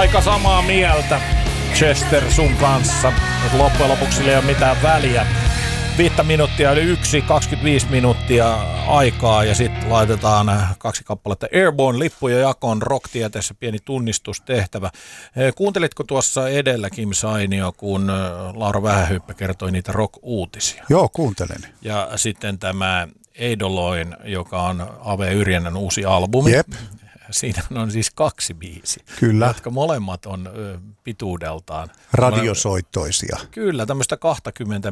aika samaa mieltä Chester sun kanssa. Loppujen lopuksi ei ole mitään väliä. 5 minuuttia yli 1, 25 minuuttia aikaa ja sitten laitetaan 2 kappaletta Airborne-lippuja jakoon Rock-tieteessä, pieni tunnistustehtävä. Kuuntelitko tuossa edellä Kim Sainio, kun Laura Vähähyppä kertoi niitä rock-uutisia? Joo, kuuntelen. Ja sitten tämä Eidoloin, joka on Ave Yrjänän uusi albumi. Jep. Siinä on siis 2 biisiä, Kyllä. jotka molemmat on pituudeltaan Radiosoittoisia. Kyllä, tämmöistä 20